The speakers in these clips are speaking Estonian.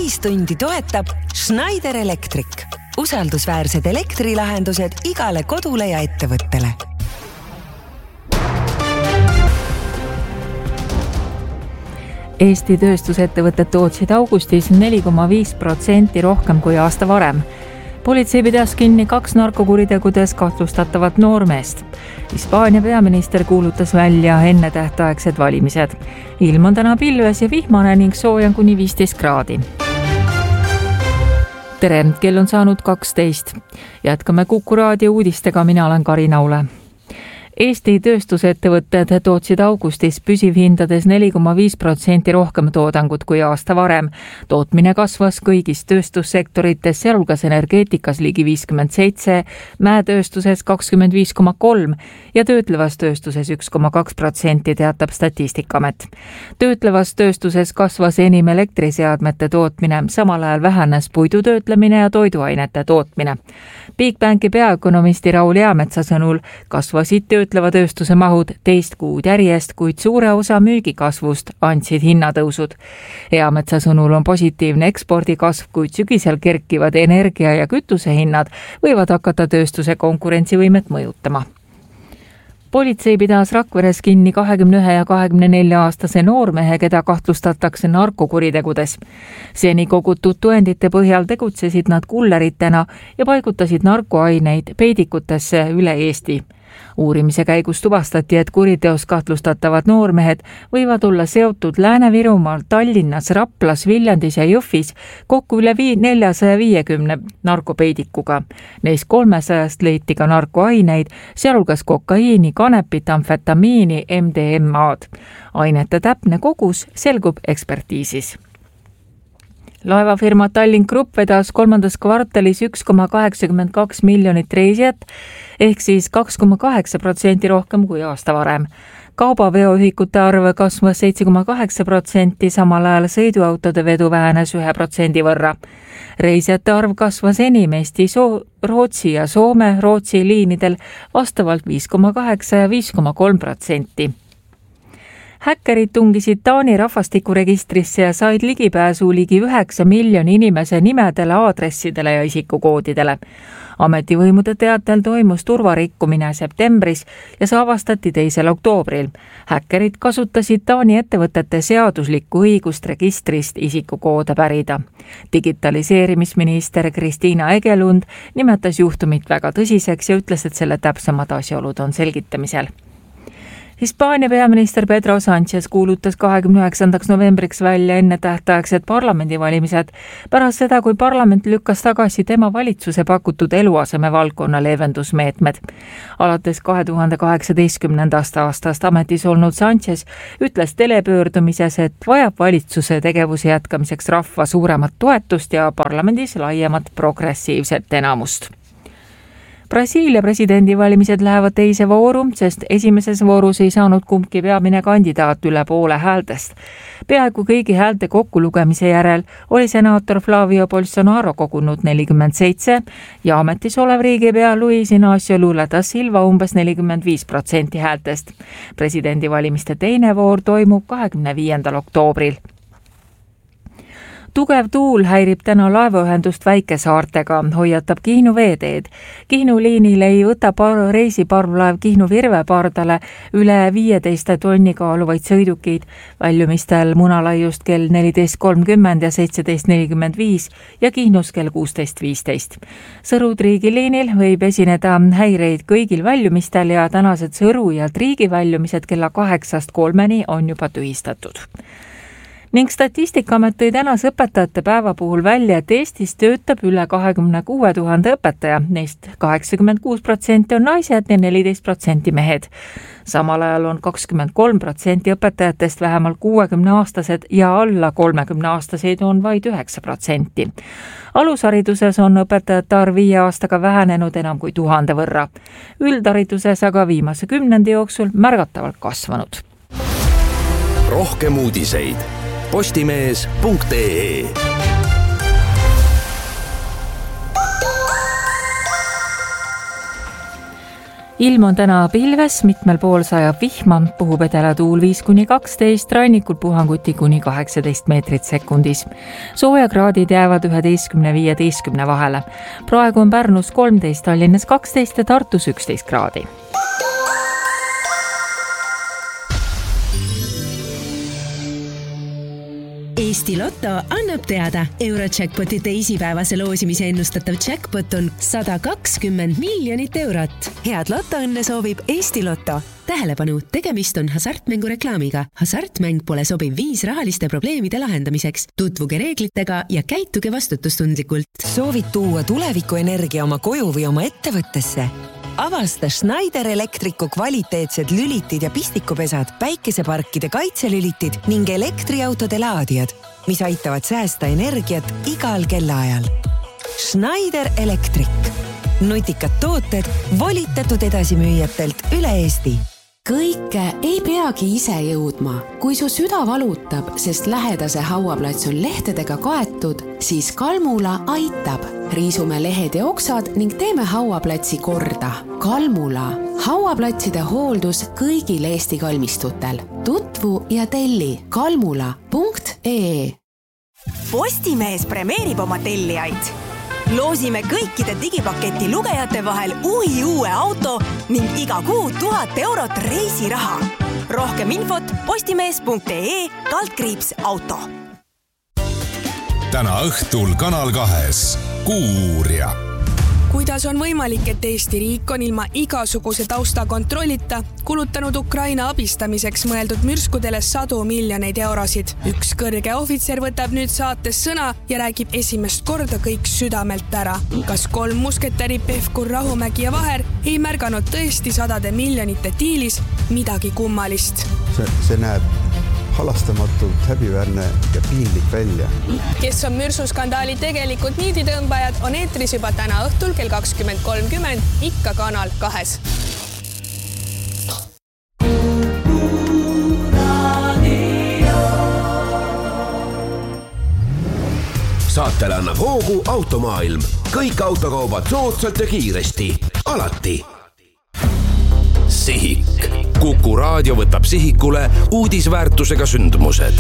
Ühistundi toetab Schneider Electric. Usaldusväärsed elektrilahendused igale kodule ja ettevõttele. Eesti tööstusettevõtted tootsid augustis 4,5% rohkem kui aasta varem. Politsei pidas kinni 2 narkokuritegudes kahtlustatavat noormeest. Hispaania peaminister kuulutas välja ennetähtaegsed valimised. Ilm on täna pilves ja vihmane ning sooja kuni 15 kraadi. Tere, kell on saanud 12. Jätkame Kuku raadio uudistega, mina olen Karina Ule. Eesti tööstusettevõtted tootsid augustis püsivhindades 4,5% rohkem toodangut kui aasta varem. Tootmine kasvas kõigis tööstussektorites, sealhulgas energeetikas ligi 57%, mäetööstuses 25,3% ja töötlevas tööstuses 1,2%, teatab Statistikaamet. Töötlevas tööstuses kasvas enim elektriseadmete tootmine, samal ajal vähenes puidutöötlemine ja toiduainete tootmine. Bigbanki peaökonomisti Raul Eametsa sõnul kasvasid töötleva tööstuse mahud 2 kuud järjest, kuid suure osa müügikasvust andsid hinnatõusud. Eametsa sõnul on positiivne ekspordikasv, kuid sügisel kerkivad energia- ja kütusehinnad võivad hakata tööstuse konkurentsivõimet mõjutama. Politsei pidas Rakveres kinni 21 ja 24-aastase noormehe, keda kahtlustatakse narkokuritegudes. Seni kogutud tõendite põhjal tegutsesid nad kulleritena ja paigutasid narkoaineid peidikutesse üle Eesti. Uurimise käigus tuvastati, et kuriteos kahtlustatavad noormehed võivad olla seotud Lääne-Virumaal, Tallinnas, Raplas, Viljandis ja Jõhvis kokku üle 450 narkopeidikuga. Neis 300 leiti ka narkoaineid, sealhulgas kokaiini, kanepit, amfetamiini, MDMA-d. Ainete täpne kogus selgub ekspertiisis. Laevafirma Tallink Grupp vedas 3. kvartalis 1,82 miljonit reisijat, ehk siis 2,8% rohkem kui aasta varem. Kaubaveoühikute arv kasvas 7,8%, samal ajal sõiduautode vedu vähenes 1% võrra. Reisijate arv kasvas enim Eesti, Rootsi ja Soome-Rootsi liinidel vastavalt 5,8% ja 5,3%. Häkkerid tungisid Taani rahvastikuregistrisse ja said ligipääsu ligi 9 miljoni inimese nimedele, aadressidele ja isikukoodidele. Ametivõimude teatel toimus turvarikkumine septembris ja see avastati 2. oktoobril. Häkkerid kasutasid Taani ettevõtete seaduslikku õigust registrist isikukoode pärida. Digitaliseerimisminister Kristiina Egelund nimetas juhtumit väga tõsiseks ja ütles, et selle täpsemad asjaolud on selgitamisel. Hispaania peaminister Pedro Sánchez kuulutas 29. novembriks välja ennetähtaegsed parlamendivalimised pärast seda, kui parlament lükkas tagasi tema valitsuse pakutud eluaseme valdkonna leevendusmeetmed. Alates 2018. aastast ametis olnud Sánchez ütles telepöördumises, et vajab valitsuse tegevuse jätkamiseks rahva suuremat toetust ja parlamendis laiemat progressiivset enamust. Brasiilia presidendivalimised lähevad teise vooru, sest esimeses voorus ei saanud kumbki peamine kandidaat üle poole häältest. Peaaegu kõigi häälte kokkulugemise järel oli senaator Flavio Bolsonaro kogunud 47 ja ametis olev riigipea Luis Inácio Lula da Silva umbes 45% häältest. Presidendivalimiste teine voor toimub 25. oktoobril. Tugev tuul häirib täna laevaühendust väikesaartega, hoiatab Kihnu veeteed. Kihnu liinil ei võta reisiparvlaev Kihnu Virve pardale üle 15 tonni kaaluvaid sõidukeid, väljumistel Munalaiust kell 14.30 ja 17.45 ja Kihnus kell 16.15. Sõru-Triigi liinil võib esineda häireid kõigil väljumistel ja tänased Sõru ja Triigi väljumised kella 8:03 on juba tühistatud. Ning Statistikaamet tõi tänase õpetajate päeva puhul välja, et Eestis töötab üle 26 000 õpetaja, neist 86% on naised ja 14% mehed. Samal ajal on 23% õpetajatest vähemalt 60-aastased ja alla 30-aastaseid on vaid 9%. Alushariduses on õpetajate arv 5 aastaga vähenenud enam kui 1000 võrra. Üldhariduses aga viimase 10 jooksul märgatavalt kasvanud. Rohkem uudiseid postimees.ee. ilm on täna pilves, mitmel pool sajab vihma, puhub edelatuul 5–12, rannikul puhanguti kuni 18 meetrit sekundis. Soojakraadid jäävad 11–15 vahele. Praegu on Pärnus 13, Tallinnas 12 ja Tartus 11 kraadi. Eesti Lotto annab teada. Eurojackpoti teisipäevase loosimise ennustatav jackpot on 120 miljonit eurot. Head lotoõnne soovib Eesti Lotto. Tähelepanu, tegemist on hasartmängu reklaamiga. Hasartmäng pole sobiv viis rahaliste probleemide lahendamiseks. Tutvuge reeglitega ja käituge vastutustundlikult. Soovid tuua tulevikuenergia oma koju või oma ettevõttesse? Avasta Schneider Electricu kvaliteetsed lülitid ja pistikupesad, päikeseparkide kaitselülitid ning elektriautode laadijad, mis aitavad säästa energiat igal kellaajal. Schneider Electric. Nutikad tooted volitatud edasimüüjatelt üle Eesti. Kõike ei peagi ise jõudma. Kui su süda valutab, sest lähedase hauaplats on lehtedega kaetud, siis Kalmula aitab. Riisume lehed ja oksad ning teeme hauaplatsi korda. Kalmula. Hauaplatside hooldus kõigil Eesti kalmistutel. Tutvu ja telli kalmula.ee. Postimees premeerib oma tellijaid. Loosime kõikide digipaketi lugejate vahel uue auto ning iga kuu 1000 eurot reisiraha. Rohkem infot postimees.ee/auto. Täna õhtul Kanal 2 Kuuuurija. Kuidas on võimalik, et Eesti riik on ilma igasuguse taustakontrollita kulutanud Ukraina abistamiseks mõeldud mürskudele 100 miljoneid eurosid? Üks kõrge ohvitser võtab nüüd saates sõna ja räägib esimest korda kõik südamelt ära. Kas 3 musketäri Pevkur, Rahumägi ja Vaher ei märganud tõesti 100 miljonite diilis midagi kummalist? See näeb halastamatult häbiväärne ja piinlik välja. Kes on mürsuskandaali tegelikult niiditõmbajad, on eetris juba täna õhtul kell 20.30, ikka Kanal 2. Saatele annab hoogu Automaailm. Kõik autokaubad soodsalt ja kiiresti. Alati. Sihik. Kuku raadio võtab sihikule uudisväärtusega sündmused.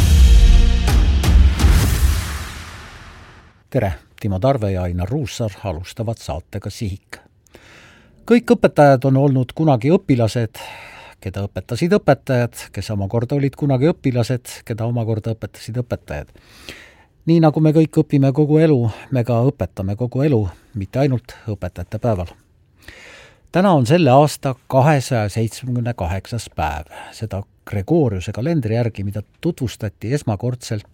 Tere, Timo Tarve ja Ainar Ruussaar alustavad saatega Sihik. Kõik õpetajad on olnud kunagi õpilased, keda õpetasid õpetajad, kes omakorda olid kunagi õpilased, keda omakorda õpetasid õpetajad. Nii nagu me kõik õpime kogu elu, me ka õpetame kogu elu, mitte ainult õpetajate päeval. Täna on selle aasta 278. päev. Seda Gregoriuse kalendri järgi, mida tutvustati esmakordselt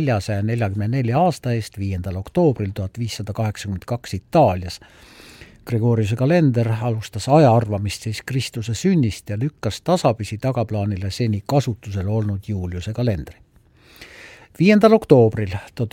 444 aasta eest 5. oktoobril 1582 Itaalias. Gregoriuse kalender alustas ajaarvamist siis Kristuse sünnist ja lükkas tasapisi tagaplaanile seni kasutusel olnud Juliuse kalendri. 5. oktoobril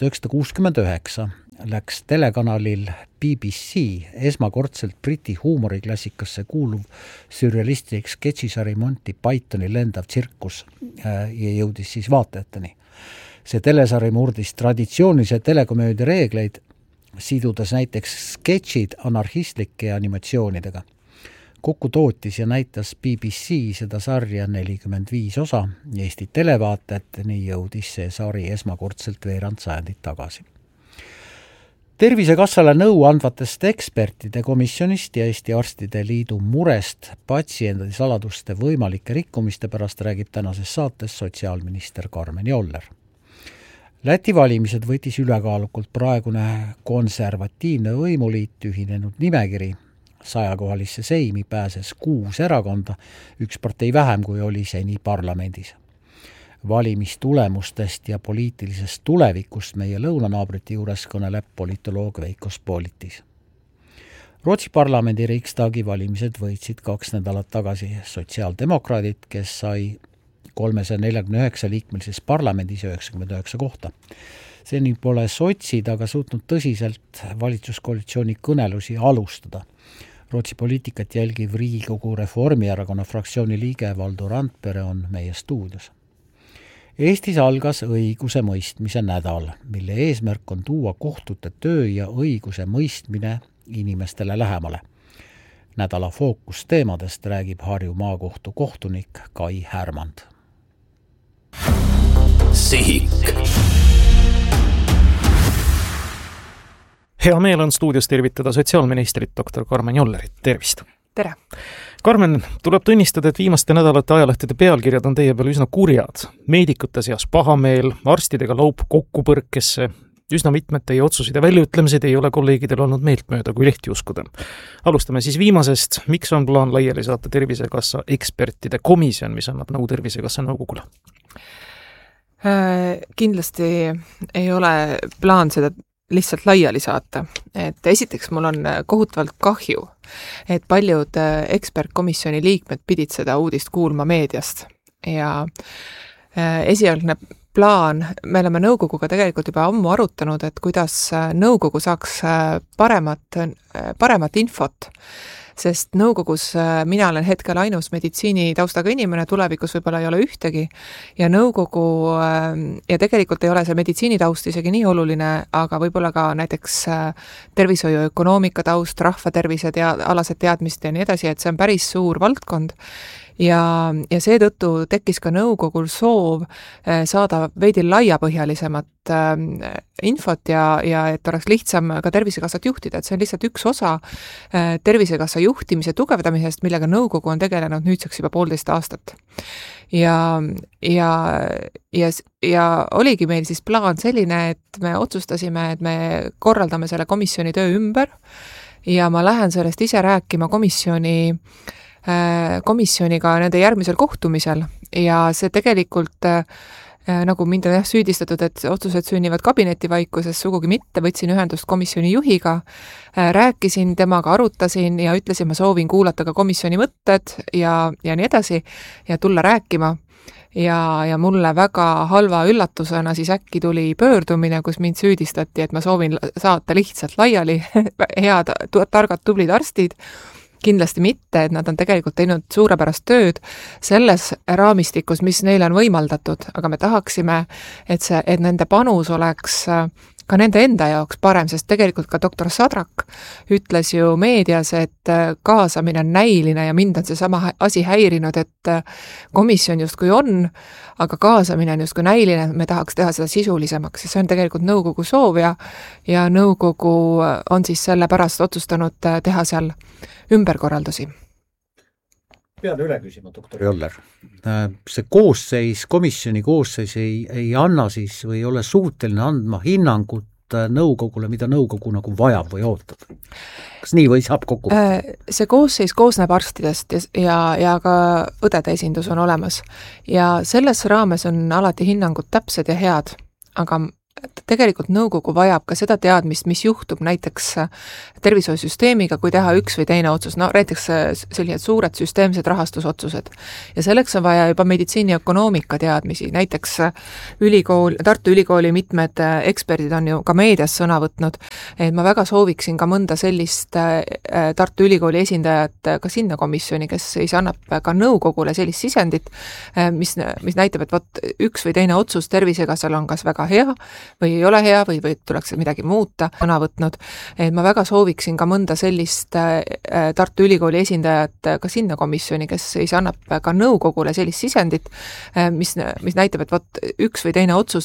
1969 läks telekanalil BBC esmakordselt Briti huumoriklassikasse kuuluv sürrealistlik sketšisari Monty Pythoni lendav tsirkus ja jõudis siis vaatajateni. See telesari murdis traditsioonilise telekomöödia reegleid, sidudes näiteks sketšid anarhistlike animatsioonidega. Kokku tootis ja näitas BBC seda sarja 45 osa ja Eesti televaatajateni jõudis see sari esmakordselt veerand sajandit tagasi. Tervisekassale nõu andvatest ekspertide komisjonist ja Eesti Arstide Liidu murest patsientide saladuste võimalike rikkumiste pärast räägib tänases saates sotsiaalminister Karmen Joller. Läti valimised võttis ülekaalukult praegune konservatiivne võimuliit ühinenud nimekiri. 100-kohalisse seimi pääses 6 erakonda, üks partei vähem kui oli seni parlamendis. Valimistulemustest ja poliitilisest tulevikust meie lõunanaabrite juures kõneleb politoloog Veiko Spolitis. Rootsi parlamendi Riksdagi valimised võitsid 2 nädalat tagasi sotsiaaldemokraadid, kes sai 349 liikmelises parlamendis 99 kohta. Seni pole sotsid aga suutnud tõsiselt valitsuskoalitsiooni kõnelusi alustada. Rootsi poliitikat jälgiv Riigikogu Reformierakonna fraktsiooni liige Valdo Randpere on meie stuudios. Eestis algas õiguse mõistmise nädal, mille eesmärk on tuua kohtute töö ja õiguse mõistmine inimestele lähemale. Nädala fookusteemadest räägib Harju maakohtu kohtunik Kai Härmand. Sihik. Hea meel on stuudios tervitada sotsiaalministrit Dr. Karmen Jollerit. Tervist! Tere! Karmen, tuleb tunnistada, et viimaste nädalate ajalehtede pealkirjad on teie peal üsna kurjad. Meedikute seas pahameel, arstidega laup kokkupõrkesse, üsna mitmed teie otsused ja väljaütlemised ei ole kolleegidel olnud meeltmööda, kui lehti uskuda. Alustame siis viimasest. Miks on plaan laiali saata Tervisekassa ekspertide komisjon, mis annab nõu Tervisekassa nõukogule? Kindlasti ei ole plaan seda lihtsalt laiali saata. Et esiteks mul on kohutavalt kahju, et paljud ekspertkomisjoni liikmed pidid seda uudist kuulma meediast. Ja esialgne plaan, me oleme nõukoguga tegelikult juba ammu arutanud, et kuidas nõukogu saaks paremat infot, sest nõukogus mina olen hetkel ainus meditsiinitaustaga inimene, tulevikus võib-olla ei ole ühtegi ja nõukogu ja tegelikult ei ole see meditsiinitaust isegi nii oluline, aga võib-olla ka näiteks tervishoiuökonoomika taust, rahvatervise alased teadmised ja nii edasi, et see on päris suur valdkond. Ja seetõttu tekkis ka nõukogul soov saada veidi laiapõhjalisemat infot ja et oleks lihtsam ka Tervisekassat juhtida, et see on lihtsalt üks osa Tervisekassa juhtimise tugevdamisest, millega nõukogu on tegelenud nüüdseks juba 1,5 aastat. Ja oligi meil siis plaan selline, et me otsustasime, et me korraldame selle komisjoni töö ümber ja ma lähen sellest ise rääkima komisjoniga nende järgmisel kohtumisel ja see tegelikult nagu mind on süüdistatud, et otsused sünnivad kabinetivaikuses, sugugi mitte, võtsin ühendust komisjoni juhiga, rääkisin temaga, arutasin ja ütlesin, ma soovin kuulata ka komisjoni mõtted ja nii edasi ja tulla rääkima. Ja mulle väga halva üllatusena siis äkki tuli pöördumine, kus mind süüdistati, et ma soovin saata lihtsalt laiali head, targad, tublid arstid. Kindlasti mitte, et nad on tegelikult teinud suurepärast tööd selles raamistikus, mis neile on võimaldatud, aga me tahaksime, et nende panus oleks ka nende enda jaoks parem, sest tegelikult ka doktor Sadrak ütles ju meedias, et kaasamine on näiline ja mind on see sama asi häirinud, et komisjon justkui on, aga kaasamine on justkui näiline, me tahaks teha seda sisulisemaks ja see on tegelikult nõukogu soov ja nõukogu on siis selle pärast otsustanud teha seal ümberkorraldusi. Pean üle küsima, doktor Joller. See koosseis, komisjoni koosseis ei anna siis või ei ole suuteline andma hinnangut nõukogule, mida nõukogu nagu vajab või ootab. Kas nii või saab kokku? See koosseis koosneb arstidest ja ka õdede esindus on olemas. Ja selles raames on alati hinnangud täpsed ja head, aga tegelikult nõukogu vajab ka seda teadmist, mis juhtub näiteks tervishoiusüsteemiga, kui teha üks või teine otsus, no näiteks sellised suured süsteemsed rahastusotsused. Ja selleks on vaja juba meditsiiniökonoomika teadmisi, näiteks Tartu Ülikooli mitmed eksperdid on ju ka meedias sõna võtnud, et ma väga sooviksin ka mõnda sellist Tartu Ülikooli esindajat ka sinna komisjoni, kes siis annab ka nõukogule sellist sisendit, mis näitab, et võt, üks või teine otsus Tervisekassal on kas väga hea või ei ole hea või tuleks midagi muuta, sõna võtnud. Et ma väga sooviksin ka mõnda sellist Tartu Ülikooli esindajat ka sinna komisjoni, kes siis annab ka nõukogule sellist sisendit, mis näitab, et võt, üks või teine otsus